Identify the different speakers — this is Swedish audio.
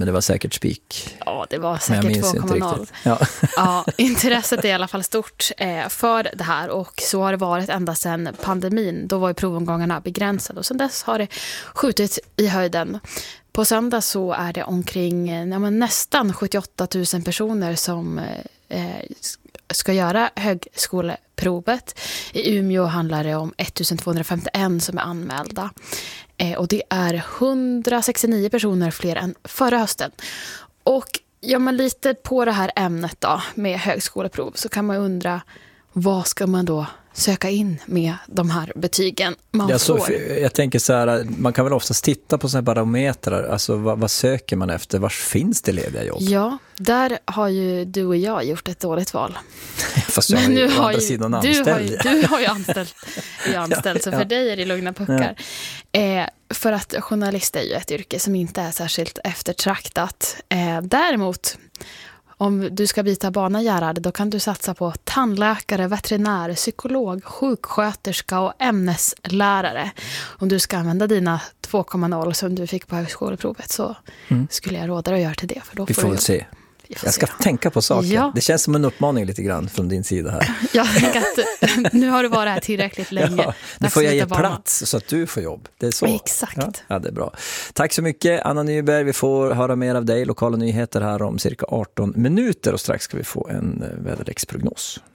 Speaker 1: men det var säkert spik.
Speaker 2: Ja, det var säkert 2,0.
Speaker 1: Ja.
Speaker 2: Ja, intresset är i alla fall stort för det här, och så har det varit ända sedan pandemin. Då var ju provomgångarna begränsade och sedan dess har det skjutit i höjden. På söndag så är det omkring nästan 78 000 personer som ska göra högskoleprovet. I Umeå handlar det om 1251 som är anmälda. Och det är 169 personer fler än förra hösten. Och lite på det här ämnet då med högskoleprov så kan man undra, vad ska man då söka in med de här betygen man får?
Speaker 1: Jag tänker så här, man kan väl oftast titta på såna här barometrar, alltså vad söker man efter, var finns det lediga jobb?
Speaker 2: Ja, där har ju du och jag gjort ett dåligt val.
Speaker 1: Fast jag
Speaker 2: men
Speaker 1: har ju sidan anställd.
Speaker 2: Du har ju anställd, så för dig är det lugna puckar. För att journalist är ju ett yrke som inte är särskilt eftertraktat. Däremot, om du ska byta bana, Gerhard, då kan du satsa på tandläkare, veterinär, psykolog, sjuksköterska och ämneslärare. Om du ska använda dina 2,0 som du fick på högskoleprovet så skulle jag råda dig att göra till det. För då
Speaker 1: vi får väl se. Jag ska tänka på saker. Ja. Det känns som en uppmaning lite grann från din sida här.
Speaker 2: Jag tänker att nu har du varit här tillräckligt länge.
Speaker 1: Ja, nu får jag ge plats så att du får jobb. Det är så.
Speaker 2: Exakt.
Speaker 1: Ja, det är bra. Tack så mycket, Anna Nyberg. Vi får höra mer av dig. Lokala nyheter här om cirka 18 minuter och strax ska vi få en väderleksprognos.